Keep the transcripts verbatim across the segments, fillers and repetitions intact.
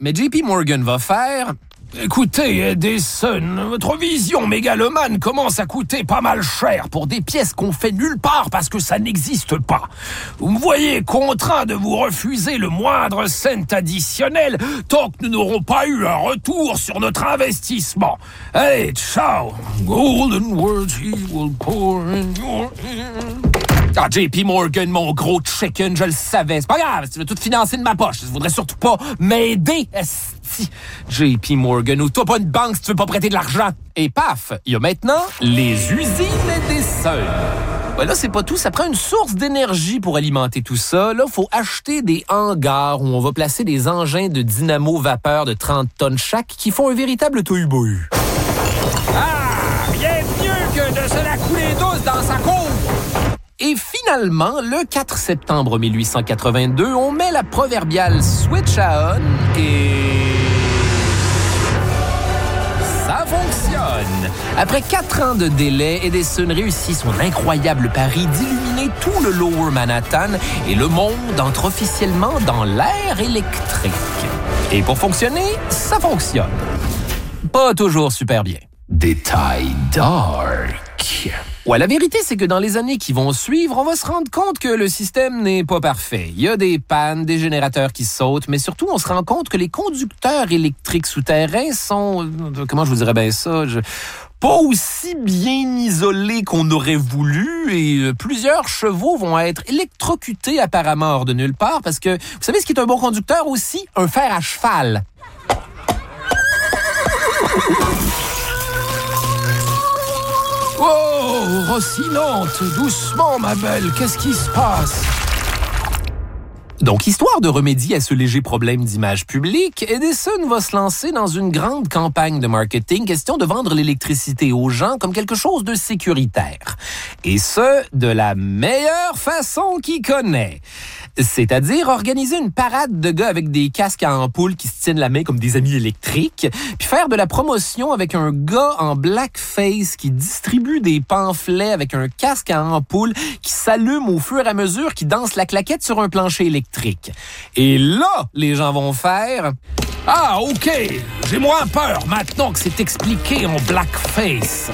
mais J P Morgan va faire... Écoutez, Edison, votre vision mégalomane commence à coûter pas mal cher pour des pièces qu'on fait nulle part parce que ça n'existe pas. Vous me voyez contraint de vous refuser le moindre cent additionnel tant que nous n'aurons pas eu un retour sur notre investissement. Allez, ciao. Golden words he will pour in your ear. Ah, J P Morgan, mon gros chicken, je le savais. C'est pas grave, tu veux tout financer de ma poche. Je voudrais surtout pas m'aider. Esti. J P Morgan, ou toi pas une banque si tu veux pas prêter de l'argent. Et paf, il y a maintenant les usines Edison. Ben là, c'est pas tout. Ça prend une source d'énergie pour alimenter tout ça. Là, faut acheter des hangars où on va placer des engins de dynamo vapeur de trente tonnes chaque qui font un véritable tohu-bohu. Ah, rien de mieux que de se la couler douce dans sa cour. Et finalement, le quatre septembre mille huit cent quatre-vingt-deux, on met la proverbiale switch à on et... ça fonctionne! Après quatre ans de délai, Edison réussit son incroyable pari d'illuminer tout le Lower Manhattan et le monde entre officiellement dans l'ère électrique. Et pour fonctionner, ça fonctionne. Pas toujours super bien. Détail dark. Ouais, la vérité, c'est que dans les années qui vont suivre, on va se rendre compte que le système n'est pas parfait. Il y a des pannes, des générateurs qui sautent, mais surtout, on se rend compte que les conducteurs électriques souterrains sont... Comment je vous dirais bien ça? Je... pas aussi bien isolés qu'on aurait voulu et plusieurs chevaux vont être électrocutés apparemment hors de nulle part parce que, vous savez ce qui est un bon conducteur aussi? Un fer à cheval. Oh, Rocinante, doucement, ma belle, qu'est-ce qui se passe? Donc, histoire de remédier à ce léger problème d'image publique, Edison va se lancer dans une grande campagne de marketing, question de vendre l'électricité aux gens comme quelque chose de sécuritaire. Et ce, de la meilleure façon qu'il connaît. C'est-à-dire organiser une parade de gars avec des casques à ampoule qui se tiennent la main comme des amis électriques, puis faire de la promotion avec un gars en blackface qui distribue des pamphlets avec un casque à ampoule qui s'allume au fur et à mesure qu'il danse la claquette sur un plancher électrique. Et là, les gens vont faire... Ah, OK, j'ai moins peur maintenant que c'est expliqué en blackface.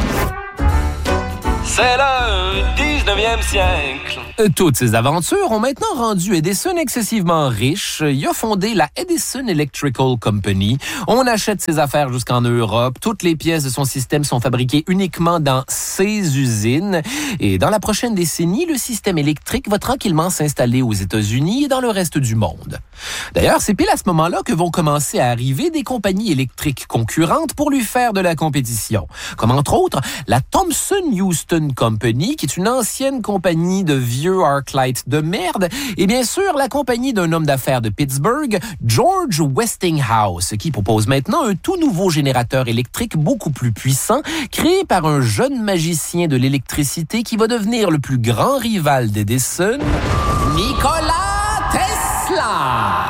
C'est le dix-neuvième siècle. Toutes ces aventures ont maintenant rendu Edison excessivement riche. Il a fondé la Edison Electrical Company. On achète ses affaires jusqu'en Europe. Toutes les pièces de son système sont fabriquées uniquement dans ses usines. Et dans la prochaine décennie, le système électrique va tranquillement s'installer aux États-Unis et dans le reste du monde. D'ailleurs, c'est pile à ce moment-là que vont commencer à arriver des compagnies électriques concurrentes pour lui faire de la compétition. Comme entre autres, la Thomson Houston Company, qui est une ancienne compagnie de vieux Arclight de merde, et bien sûr la compagnie d'un homme d'affaires de Pittsburgh, George Westinghouse, qui propose maintenant un tout nouveau générateur électrique beaucoup plus puissant, créé par un jeune magicien de l'électricité qui va devenir le plus grand rival d'Edison, Nikola Tesla.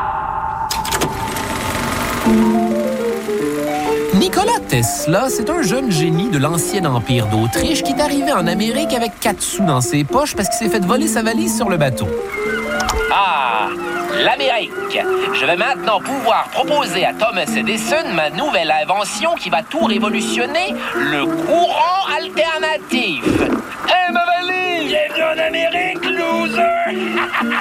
Nikola Tesla, c'est un jeune génie de l'ancien empire d'Autriche qui est arrivé en Amérique avec quatre sous dans ses poches parce qu'il s'est fait voler sa valise sur le bateau. Ah, l'Amérique. Je vais maintenant pouvoir proposer à Thomas Edison ma nouvelle invention qui va tout révolutionner, le courant alternatif. Hé, ma valise! Bienvenue en Amérique, loser!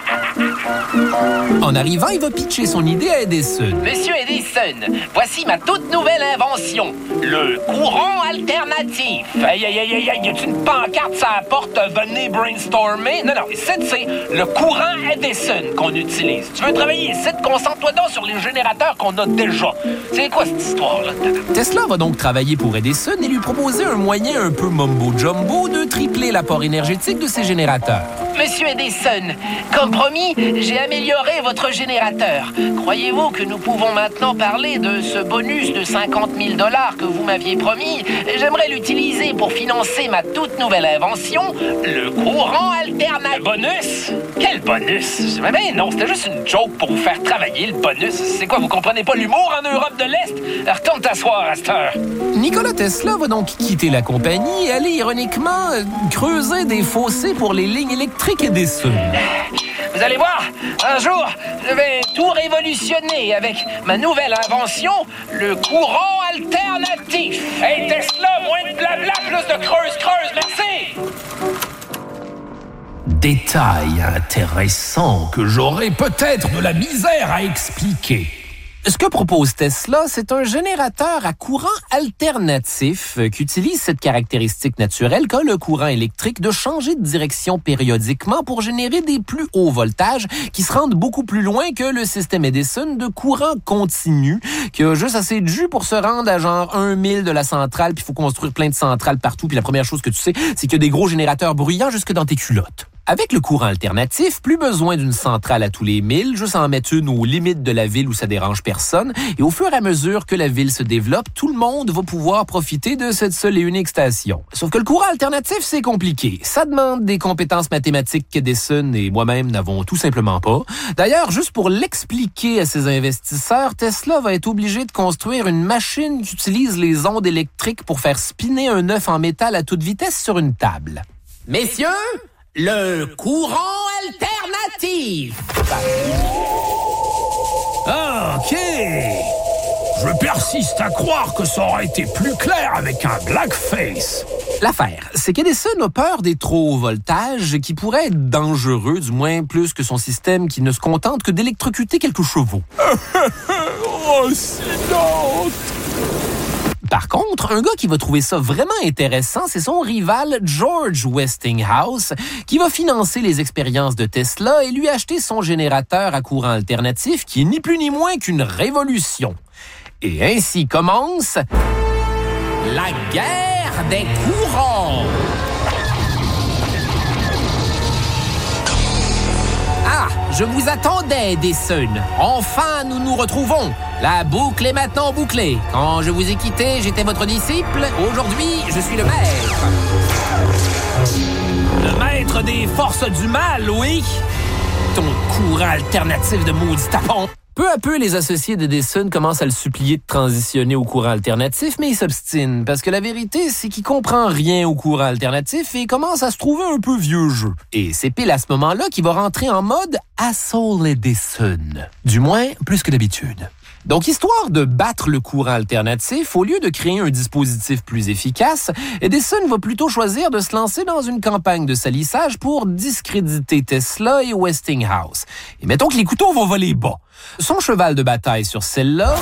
En arrivant, il va pitcher son idée à Edison. Monsieur Edison, voici ma toute nouvelle invention, le courant alternatif. Aïe, aïe, aïe, aïe, y a une pancarte sur la porte, venez brainstormer? Non, non, ici, c'est le courant Edison qu'on utilise. Tu veux travailler ici, concentre-toi donc sur les générateurs qu'on a déjà. C'est quoi cette histoire-là? Tesla va donc travailler pour Edison et lui proposer un moyen un peu mumbo-jumbo de tripler l'apport énergétique de ses générateurs. Monsieur Edison, comme promis, j'ai amélioré votre générateur. Croyez-vous que nous pouvons maintenant parler de ce bonus de cinquante mille dollars que vous m'aviez promis? J'aimerais l'utiliser pour financer ma toute nouvelle invention, le courant alternatif. Le bonus? Quel bonus? Mais ben non, c'était juste une joke pour vous faire travailler, le bonus. C'est quoi, vous comprenez pas l'humour en Europe de l'Est? Retourne t'asseoir à cette heure. Nikola Tesla va donc quitter la compagnie et aller ironiquement euh, creuser des fossés pour les lignes électriques Edison. Vous allez voir, un jour, je vais tout révolutionner avec ma nouvelle invention, le courant alternatif. Hey Tesla, moins de blabla, plus de creuse-creuse, merci! Détail intéressant que j'aurais peut-être de la misère à expliquer. Ce que propose Tesla, c'est un générateur à courant alternatif qui utilise cette caractéristique naturelle qu'a le courant électrique de changer de direction périodiquement pour générer des plus hauts voltages qui se rendent beaucoup plus loin que le système Edison de courant continu qui a juste assez de jus pour se rendre à genre un mille de la centrale, puis il faut construire plein de centrales partout, puis la première chose que tu sais, c'est qu'il y a des gros générateurs bruyants jusque dans tes culottes. Avec le courant alternatif, plus besoin d'une centrale à tous les milles, juste en mettre une aux limites de la ville où ça dérange personne. Et au fur et à mesure que la ville se développe, tout le monde va pouvoir profiter de cette seule et unique station. Sauf que le courant alternatif, c'est compliqué. Ça demande des compétences mathématiques qu'Edison et moi-même n'avons tout simplement pas. D'ailleurs, juste pour l'expliquer à ses investisseurs, Tesla va être obligé de construire une machine qui utilise les ondes électriques pour faire spinner un œuf en métal à toute vitesse sur une table. Messieurs, le courant alternatif. Ah, OK. Je persiste à croire que ça aurait été plus clair avec un blackface. L'affaire, c'est qu'Edison a peur des trop hauts voltages qui pourraient être dangereux, du moins plus que son système qui ne se contente que d'électrocuter quelques chevaux. Oh, silence! Par contre, un gars qui va trouver ça vraiment intéressant, c'est son rival George Westinghouse, qui va financer les expériences de Tesla et lui acheter son générateur à courant alternatif, qui est ni plus ni moins qu'une révolution. Et ainsi commence la guerre des courants. Ah, je vous attendais, Edison. Enfin, nous nous retrouvons. La boucle est maintenant bouclée. Quand je vous ai quitté, j'étais votre disciple. Aujourd'hui, je suis le maître. Le maître des forces du mal, oui? Ton courant alternatif de maudit tapon. Peu à peu, les associés d'Edison commencent à le supplier de transitionner au courant alternatif, mais il s'obstine, parce que la vérité, c'est qu'il comprend rien au courant alternatif et commence à se trouver un peu vieux jeu. Et c'est pile à ce moment-là qu'il va rentrer en mode Asshole Edison. Du moins, plus que d'habitude. Donc, histoire de battre le courant alternatif, au lieu de créer un dispositif plus efficace, Edison va plutôt choisir de se lancer dans une campagne de salissage pour discréditer Tesla et Westinghouse. Et mettons que les couteaux vont voler bas. Son cheval de bataille sur celle-là,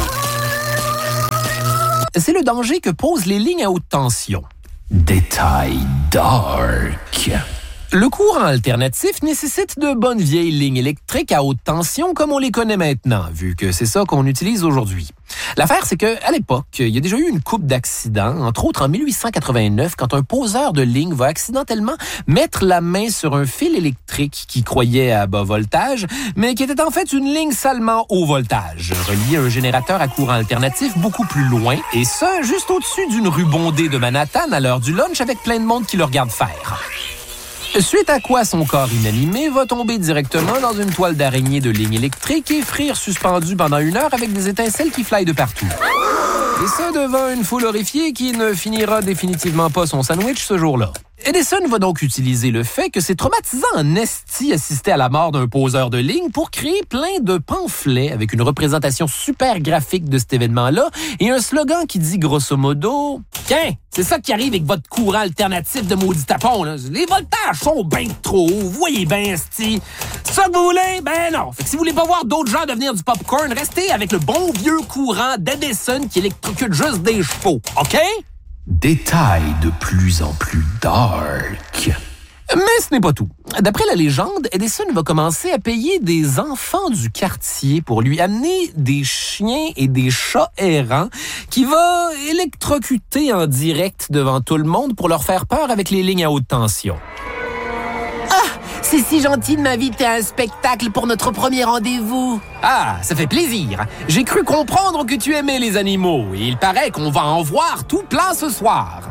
c'est le danger que posent les lignes à haute tension. Détail dark. Le courant alternatif nécessite de bonnes vieilles lignes électriques à haute tension comme on les connaît maintenant, vu que c'est ça qu'on utilise aujourd'hui. L'affaire, c'est qu'à l'époque, il y a déjà eu une couple d'accidents, entre autres en mille huit cent quatre-vingt-neuf, quand un poseur de ligne va accidentellement mettre la main sur un fil électrique qu'il croyait à bas voltage, mais qui était en fait une ligne salement haut voltage, reliée à un générateur à courant alternatif beaucoup plus loin, et ça, juste au-dessus d'une rue bondée de Manhattan à l'heure du lunch avec plein de monde qui le regarde faire. Suite à quoi son corps inanimé va tomber directement dans une toile d'araignée de ligne électrique et frire suspendu pendant une heure avec des étincelles qui flyent de partout. Et ça devant une foule horrifiée qui ne finira définitivement pas son sandwich ce jour-là. Edison va donc utiliser le fait que c'est traumatisant en esti assister à la mort d'un poseur de ligne pour créer plein de pamphlets avec une représentation super graphique de cet événement-là et un slogan qui dit grosso modo « Tiens, c'est ça qui arrive avec votre courant alternatif de maudit tapon, là. Les voltages sont bien trop hauts, vous voyez bien, esti. C'est ça que vous voulez? Ben non. Fait que si vous voulez pas voir d'autres gens devenir du popcorn, restez avec le bon vieux courant d'Edison qui électrocute juste des chevaux, OK? » Détail de plus en plus dark. Mais ce n'est pas tout. D'après la légende, Edison va commencer à payer des enfants du quartier pour lui amener des chiens et des chats errants qu'il va électrocuter en direct devant tout le monde pour leur faire peur avec les lignes à haute tension. C'est si gentil de m'inviter à un spectacle pour notre premier rendez-vous. Ah, ça fait plaisir. J'ai cru comprendre que tu aimais les animaux et il paraît qu'on va en voir tout plein ce soir.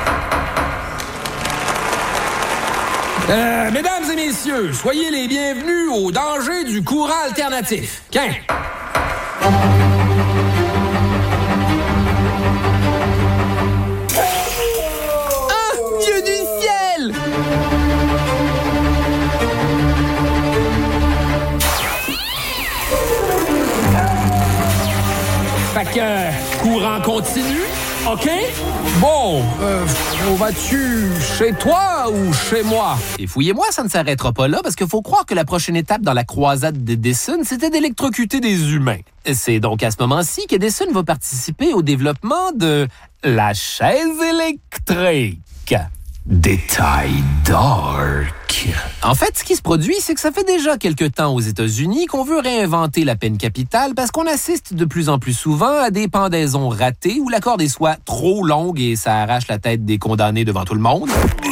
Euh, mesdames et messieurs, soyez les bienvenus au danger du courant alternatif. Qu'un. Ah, Dieu du ciel! Fait que, euh, courant continu, OK? Bon, euh, on va-tu chez toi ou chez moi? Et fouillez-moi, ça ne s'arrêtera pas là, parce qu'il faut croire que la prochaine étape dans la croisade d'Edison, c'était d'électrocuter des humains. C'est donc à ce moment-ci qu'Edison va participer au développement de la chaise électrique. Détail dark. En fait, ce qui se produit, c'est que ça fait déjà quelque temps aux États-Unis qu'on veut réinventer la peine capitale parce qu'on assiste de plus en plus souvent à des pendaisons ratées où la corde est soit trop longue et ça arrache la tête des condamnés devant tout le monde,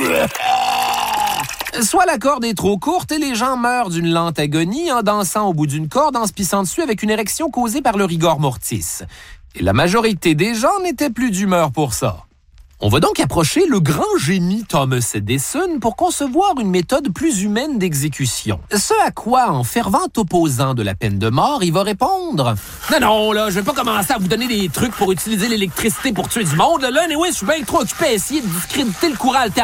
soit la corde est trop courte et les gens meurent d'une lente agonie en dansant au bout d'une corde en se pissant dessus avec une érection causée par le rigor mortis. Et la majorité des gens n'étaient plus d'humeur pour ça. On va donc approcher le grand génie Thomas Edison pour concevoir une méthode plus humaine d'exécution. Ce à quoi, en fervent opposant de la peine de mort, il va répondre « Non, non, là, je vais pas commencer à vous donner des trucs pour utiliser l'électricité pour tuer du monde. Là, anyway, je suis bien trop occupé à essayer de discréditer le courant alternant. »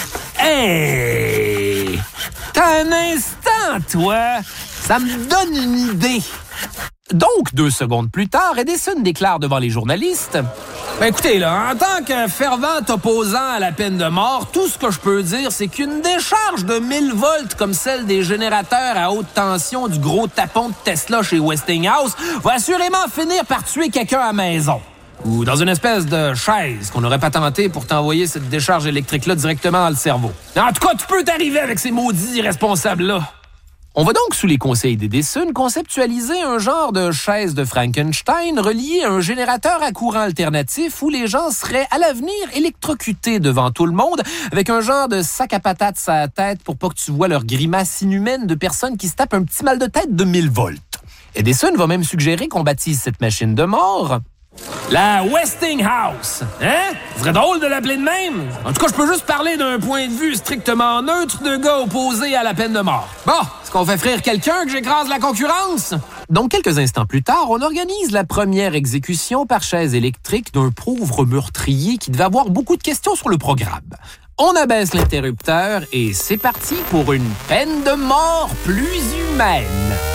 Hey! T'as un instant, toi! Ça me donne une idée. Donc, deux secondes plus tard, Edison déclare devant les journalistes « Ben écoutez, là, en tant que fervent opposant à la peine de mort, tout ce que je peux dire, c'est qu'une décharge de mille volts comme celle des générateurs à haute tension du gros tapon de Tesla chez Westinghouse va assurément finir par tuer quelqu'un à la maison. Ou dans une espèce de chaise qu'on aurait patenté pour t'envoyer cette décharge électrique-là directement dans le cerveau. En tout cas, tu peux t'arriver avec ces maudits irresponsables-là. » On va donc, sous les conseils d'Edison, conceptualiser un genre de chaise de Frankenstein reliée à un générateur à courant alternatif où les gens seraient à l'avenir électrocutés devant tout le monde avec un genre de sac à patates à la tête pour pas que tu vois leur grimace inhumaine de personnes qui se tapent un petit mal de tête de mille volts. Edison va même suggérer qu'on baptise cette machine de mort la Westinghouse. Hein? Ce serait drôle de l'appeler de même. En tout cas, je peux juste parler d'un point de vue strictement neutre de gars opposés à la peine de mort. Bon, est-ce qu'on fait frire quelqu'un que j'écrase la concurrence? Donc, quelques instants plus tard, on organise la première exécution par chaise électrique d'un pauvre meurtrier qui devait avoir beaucoup de questions sur le programme. On abaisse l'interrupteur et c'est parti pour une peine de mort plus humaine.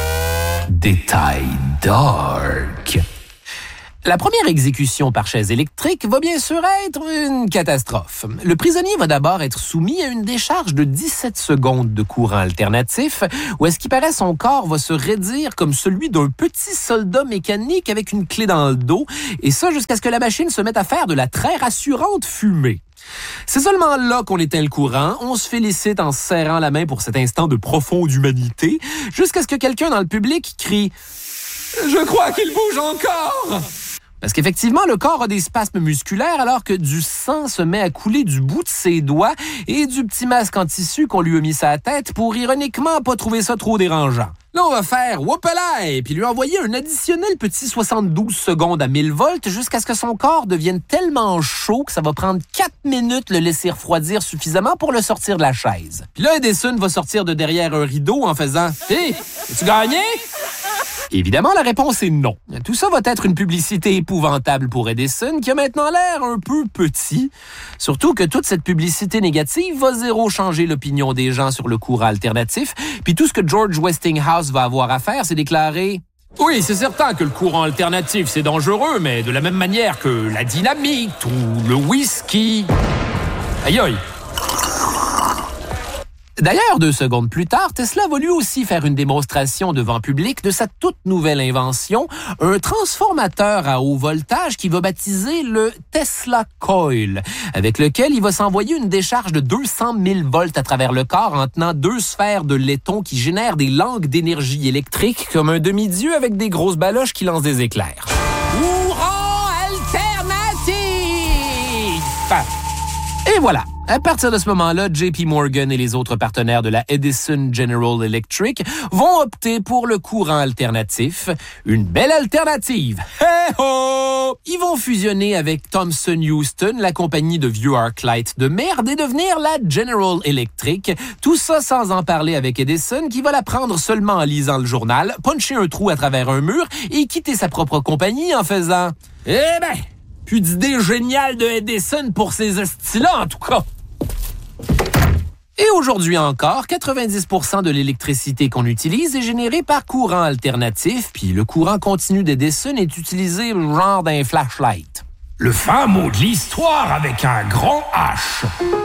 Détail dark. La première exécution par chaise électrique va bien sûr être une catastrophe. Le prisonnier va d'abord être soumis à une décharge de dix-sept secondes de courant alternatif, où à ce qui paraît son corps va se raidir comme celui d'un petit soldat mécanique avec une clé dans le dos, et ça jusqu'à ce que la machine se mette à faire de la très rassurante fumée. C'est seulement là qu'on éteint le courant, on se félicite en se serrant la main pour cet instant de profonde humanité, jusqu'à ce que quelqu'un dans le public crie « Je crois qu'il bouge encore !» Parce qu'effectivement, le corps a des spasmes musculaires alors que du sang se met à couler du bout de ses doigts et du petit masque en tissu qu'on lui a mis sur la tête pour ironiquement pas trouver ça trop dérangeant. Là, on va faire « whoopalaï » puis lui envoyer un additionnel petit soixante-douze secondes à mille volts jusqu'à ce que son corps devienne tellement chaud que ça va prendre quatre minutes le laisser refroidir suffisamment pour le sortir de la chaise. Puis là, Edison va sortir de derrière un rideau en faisant « Hé, as-tu gagné? » Évidemment, la réponse est non. Tout ça va être une publicité épouvantable pour Edison, qui a maintenant l'air un peu petit. Surtout que toute cette publicité négative va zéro changer l'opinion des gens sur le courant alternatif. Puis tout ce que George Westinghouse va avoir à faire, c'est déclarer « Oui, c'est certain que le courant alternatif, c'est dangereux, mais de la même manière que la dynamite ou le whisky. » Aïe aïe! D'ailleurs, deux secondes plus tard, Tesla va lui aussi faire une démonstration devant public de sa toute nouvelle invention, un transformateur à haut voltage qui va baptiser le Tesla Coil, avec lequel il va s'envoyer une décharge de deux cent mille volts à travers le corps en tenant deux sphères de laiton qui génèrent des langues d'énergie électrique comme un demi-dieu avec des grosses baloches qui lancent des éclairs. Courant alternatif! Et voilà. À partir de ce moment-là, J P Morgan et les autres partenaires de la Edison General Electric vont opter pour le courant alternatif. Une belle alternative! Hey-ho! Ils vont fusionner avec Thomson Houston, la compagnie de vieux Arclight de merde, et devenir la General Electric. Tout ça sans en parler avec Edison, qui va la prendre seulement en lisant le journal, puncher un trou à travers un mur et quitter sa propre compagnie en faisant « Eh ben, plus d'idée géniale de Edison pour ces hosties-là, en tout cas! » Et aujourd'hui encore, quatre-vingt-dix pour cent de l'électricité qu'on utilise est générée par courant alternatif, puis le courant continu d'Edison est utilisé genre d'un flashlight. Le fin mot de l'histoire avec un grand H.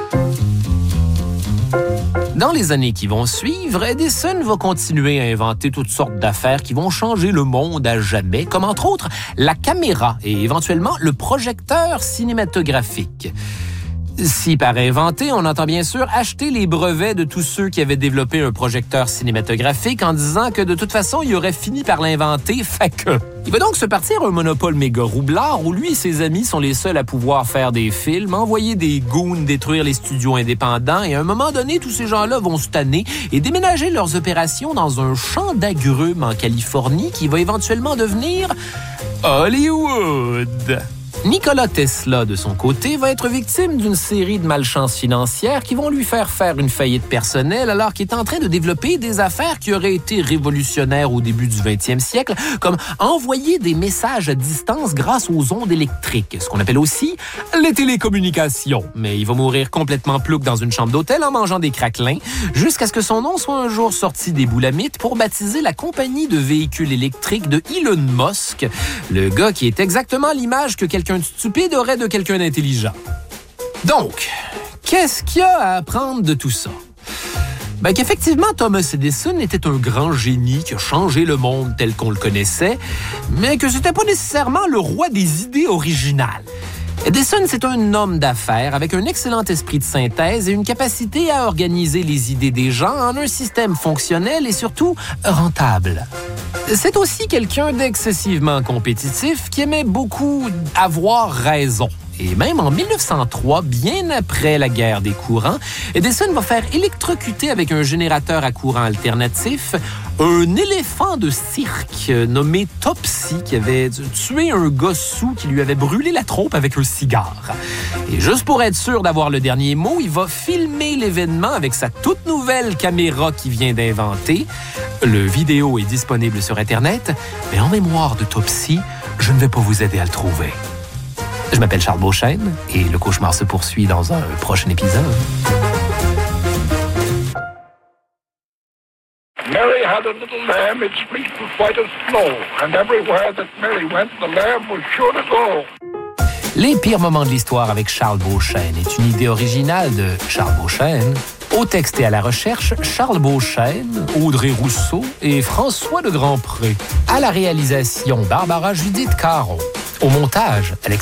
Dans les années qui vont suivre, Edison va continuer à inventer toutes sortes d'affaires qui vont changer le monde à jamais, comme entre autres la caméra et éventuellement le projecteur cinématographique. Si par inventé, on entend bien sûr acheter les brevets de tous ceux qui avaient développé un projecteur cinématographique en disant que de toute façon, il aurait fini par l'inventer, fait que... Il va donc se partir un monopole méga roublard où lui et ses amis sont les seuls à pouvoir faire des films, envoyer des goons détruire les studios indépendants et à un moment donné, tous ces gens-là vont se tanner et déménager leurs opérations dans un champ d'agrumes en Californie qui va éventuellement devenir Hollywood. Nikola Tesla, de son côté, va être victime d'une série de malchances financières qui vont lui faire faire une faillite personnelle alors qu'il est en train de développer des affaires qui auraient été révolutionnaires au début du vingtième siècle, comme envoyer des messages à distance grâce aux ondes électriques, ce qu'on appelle aussi les télécommunications. Mais il va mourir complètement plouc dans une chambre d'hôtel en mangeant des craquelins, jusqu'à ce que son nom soit un jour sorti des boulamites pour baptiser la compagnie de véhicules électriques de Elon Musk, le gars qui est exactement l'image que quelqu'un de stupide aurait de quelqu'un d'intelligent. Donc, qu'est-ce qu'il y a à apprendre de tout ça? Ben qu'effectivement, Thomas Edison était un grand génie qui a changé le monde tel qu'on le connaissait, mais que c'était pas nécessairement le roi des idées originales. Edison, c'est un homme d'affaires avec un excellent esprit de synthèse et une capacité à organiser les idées des gens en un système fonctionnel et surtout rentable. C'est aussi quelqu'un d'excessivement compétitif qui aimait beaucoup avoir raison. Et même en mille neuf cent trois, bien après la guerre des courants, Edison va faire électrocuter avec un générateur à courant alternatif un éléphant de cirque nommé Topsy qui avait tué un gars saoul qui lui avait brûlé la trompe avec un cigare. Et juste pour être sûr d'avoir le dernier mot, il va filmer l'événement avec sa toute nouvelle caméra qu'il vient d'inventer. Le vidéo est disponible sur Internet, mais en mémoire de Topsy, je ne vais pas vous aider à le trouver. Je m'appelle Charles Beauchesne et le cauchemar se poursuit dans un prochain épisode. Mary had a little lamb, its fleece was white as snow, and everywhere that Mary went, the lamb was sure to go. Les pires moments de l'histoire avec Charles Beauchesne est une idée originale de Charles Beauchesne. Au texte et à la recherche, Charles Beauchesne, Audrey Rousseau et François de Grandpré. À la réalisation, Barbara Judith Caron. Au montage, Alexandre